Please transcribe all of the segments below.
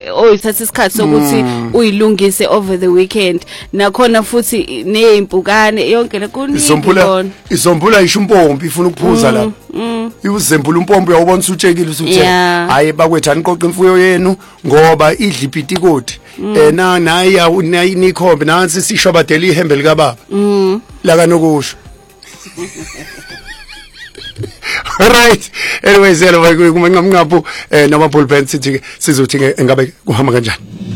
oyithatha isikhathi sokuthi uyilungise over the weekend nakhona futhi nezimpukane yonke le isombula isho umpompi ifuna ukuphuza la uzembula umpompi uyawubona usutshekile usuthe hayi bakwethu aniqoqa imfuyo yenu ngoba idla ipitikoti nayi nikhombe nansi sishobadela ihembe lika baba la kanokusho right anyway zelo kumanqamqaphu nama ball band sithi sizothi ngabe kuhamba kanjani.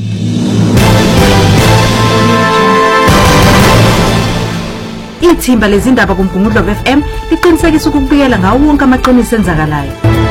Ithimba lezindaba kuMgungundlovu FM liqinisekisa ukubuyela ngawo wonke amaqiniso enzakalayo.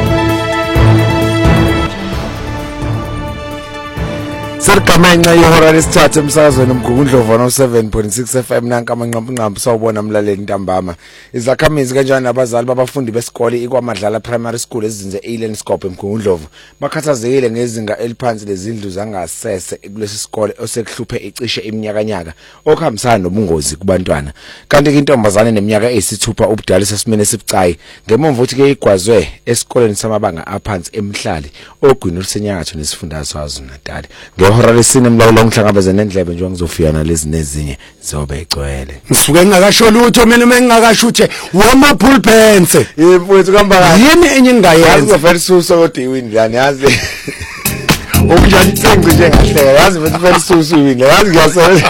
Serikamenxa ihora lesithathu emsakazweni uMgungundlovu 7.6 FM nanka amanqamqampu sawubona mlaleli ntambama. Izakhamizi kanjani abazali babafundi besikole ikwaMadlala Primary School ezinze eLand Scope eMgungundlovu bakhathazekile ngezinga eliphansi lezindlu zangasese kulesi sikole osekuhluphe icishe iminyakanyaka okuhambisana nobungozi kubantwana. Kanti intombazane neminyaka eyisithupha ubudala sesimene sibucayi ngemva ukuthi ke igwazwe esikoleni samabanga aphansi emhlali ogwini olusenyakatho nesifundazwe KwaZulu-Natal. Ngehora lesine mlawula ngihlangabeze nendlebe nje ngizofika nalezi nezinye zobe egcwele. Ngisuke ngakasho lutho mina mengakasho uthe wama pool pants. Yemfowethu kamba yini enye ngingayenza vele suso odiwini yani yazi. Okunjani tsengu nje ngahleka yazi vele suso wini yazi ngiyasebenza.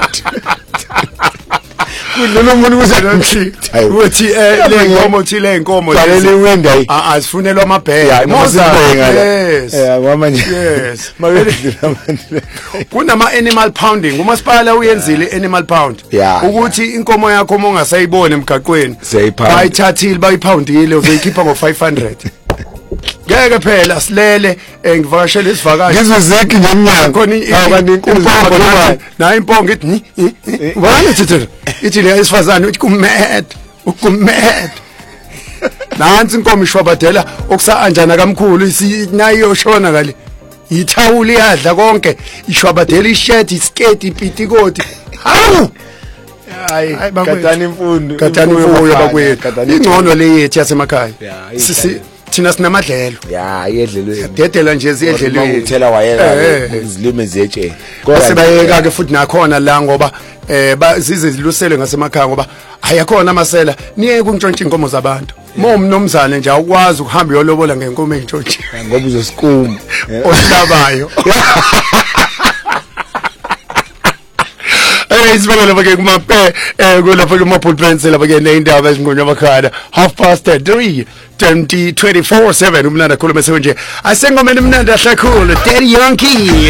Kulo umuntu kuze uthi le nkomo balele wenda asifunelwa amabheka yes ngoma nje yes kunama animal pounding umasipala uyenzile animal pound ukuthi inkomo yakho uma ungasayibona emgaqweni bayithathile bayipoundile uzoyikhipha ngo500 ngeke phela silele ngivakashela isivakashi ngizozeki ngemnyaka khona inkomo na impongo ithi wena thithela ithi le isifazane uthi kumed nansi inkomo ishwabadela okusanjana kamkhulu nayo shona kale ithawuli yadla konke ishwabadela ishirt iskirt ipitikoti hawu hayi katani imfundo bakwethu ingcono le yethu yasemakhaya thina sinamadlelo yedlelweni dedela nje ziyedlelweni uthela wayeka izilime zetshe kodwa sebayeka ke futhi nakhona la ngoba zize zilusele ngasemakhaya ngoba ayakhona amasela niye kuntshontsha inkomo zabantu momnomzane nje awukwazi ukuhamba yolobola ngenkomo entshontsha ngoba uzosikuma osilabayo isibonelo bake kumape kulapha kuma-pool pants lapha ke neindaba ezinqunywa amakhaya 3:20 24/7 umnandi akhuluma nje asengomeni mnandi ahlakhulu Daddy Yankee